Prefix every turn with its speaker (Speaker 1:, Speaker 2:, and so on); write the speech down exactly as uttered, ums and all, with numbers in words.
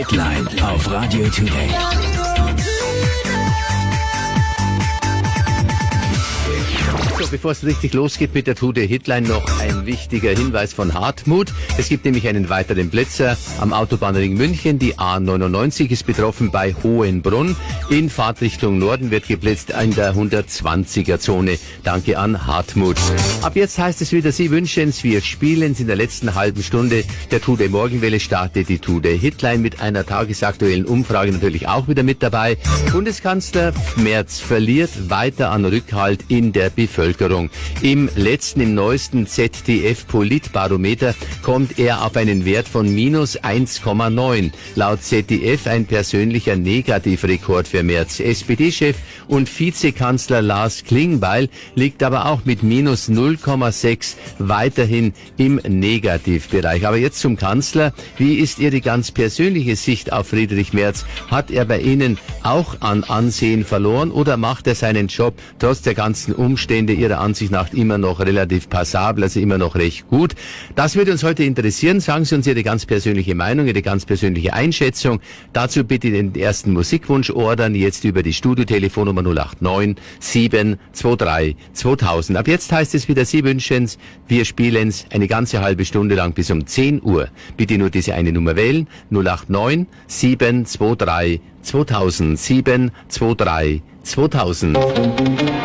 Speaker 1: Hitline auf Radio Today.
Speaker 2: So, bevor es richtig losgeht mit der Today Hitline, noch ein wichtiger Hinweis von Hartmut. Es gibt nämlich einen weiteren Blitzer am Autobahnring München. Die A neunundneunzig ist betroffen bei Hohenbrunn. In Fahrtrichtung Norden wird geblitzt in der hundertzwanziger Zone. Danke an Hartmut. Ab jetzt heißt es wieder, Sie wünschen's, wir spielen's. In der letzten halben Stunde der Today Morgenwelle startet die Today Hitline mit einer tagesaktuellen Umfrage natürlich auch wieder mit dabei. Bundeskanzler Merz verliert weiter an Rückhalt in der Bevölkerung. Im letzten, im neuesten Z D F-Politbarometer kommt er auf einen Wert von minus eins Komma neun. Laut Z D F ein persönlicher Negativrekord für Merz. S P D-Chef und Vizekanzler Lars Klingbeil liegt aber auch mit minus null Komma sechs weiterhin im Negativbereich. Aber jetzt zum Kanzler. Wie ist Ihre ganz persönliche Sicht auf Friedrich Merz? Hat er bei Ihnen auch an Ansehen verloren oder macht er seinen Job trotz der ganzen Umstände Ihrer Ansicht nach immer noch relativ passabel, also immer noch recht gut? Das würde uns heute interessieren. Sagen Sie uns Ihre ganz persönliche Meinung, Ihre ganz persönliche Einschätzung. Dazu bitte den ersten Musikwunsch ordern, jetzt über die Studiotelefonnummer null acht neun sieben zwei drei zweitausend. Ab jetzt heißt es wieder, Sie wünschen's, wir spielen's eine ganze halbe Stunde lang bis um zehn Uhr. Bitte nur diese eine Nummer wählen, null acht neun sieben zwei drei zweitausend, sieben zwei drei zweitausend.